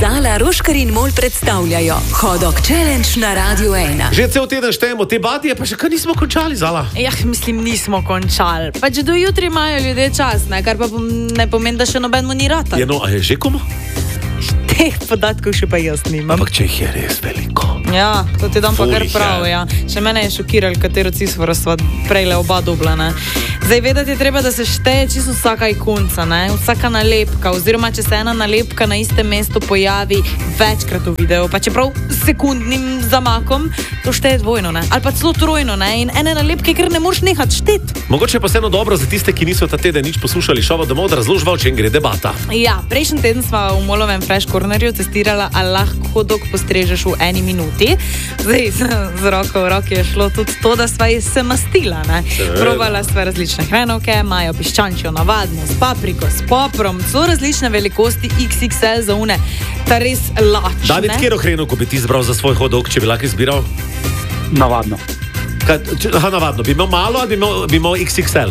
Zala, Roškar in Mol predstavljajo Hodok Challenge na Radio 1. Že cel teden štejemo te badije, pa še kar nismo končali, Zala. Mislim, nismo končali. Pa že do jutri imajo ljudje čas, ne? Kar pa ne pomeni, da še nobenemu ni rata. Ja, no, a je že komu? Teh podatkov še pa jaz nimam. Ampak če jih je res veliko. Ja, to ti dam pa kar Ful, prav, ja. Še mene je šokiral, katero cifro sva prejle oba dobla, ne. Zdaj vedeti je treba, da se šteje čisto vsaka ikonca, ne. Vsaka nalepka, oziroma če se ena nalepka na istem mestu pojavi večkrat v videu, pa čeprav sekundnim zamakom, to šteje dvojno, ne. Ali pa celo trojno, ne. In ene nalepke, ker ne moreš nehati šteti. Mogoče pa vseeno dobro za tiste, ki niso ta teden nič poslušali šova domov, da razložba, o čem gre debata. Ja, prejšnji teden sva v Molovem Fresh Cornerju testirala, ali lahko hodok postrežeš v 1 minuti. Zdaj, z roko v roki je šlo tudi to, da sva se mastila, ne. Probala sva različne hrenovke, imajo piščančjo navadno, s papriko, s poprom, so različne velikosti XXL za une, ta res lačne. David, kjero hrenovko bi ti izbral za svoj hodok, če bi lahko izbiral? Navadno. Navadno. Bi imel malo ali bi imel XXL?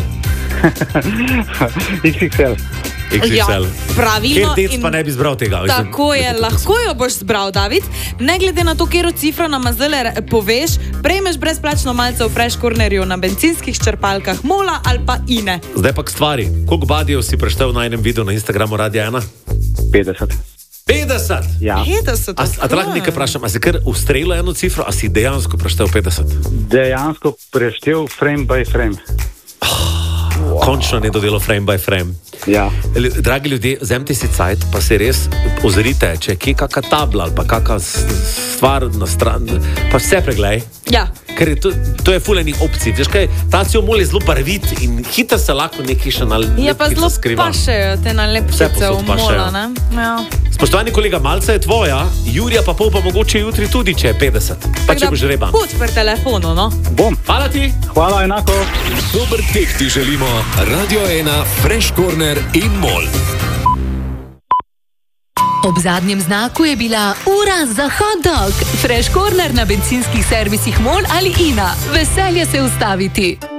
XXL. Ja, pravilno. Ker dec pa ne bi zbral tega. Tako je, lahko jo boš zbral, David. Ne glede na to, kjero cifro nam zdaj poveš, prejmeš brezplačno malce v Fresh Cornerju na bencinskih črpalkah Mola ali pa Ine. Zdaj pa k stvari. Koliko badijev si preštel na enem videu na Instagramu Radia 1? 50. 50? Ja. 50. A te lahko nekaj vprašam, a si kar ustrelil eno cifro, a si dejansko preštel 50? Dejansko preštel frame by frame. Končno ne dodelo frame by frame. Ja. Dragi ljudje, vzemite si cajt, pa se res ozrite, če je kje kaka tabla ali pa kaka stvar na stran, pa vse preglej. Ja. Ker je to je ful enih opcij. Veš kaj, ta si omol je zelo barvit in hitro se lahko nekaj še nalepkica skriva. Ja, pa zelo pašejo te nalepkice v Mola, ne? Ja. Spoštovani kolega, malce je tvoja, Jurija pa pol pa mogoče jutri tudi, če je 50. Pa če boš reban. Put per telefonu, no? Bom. Hvala ti. Hvala, enako. Dober tek ti želimo. Radio 1, Fresh Corner in Mol. Ob zadnjem znaku je bila ura za hot dog. Fresh Corner na bencinskih servisih Mol ali Ina. Veselje se ustaviti.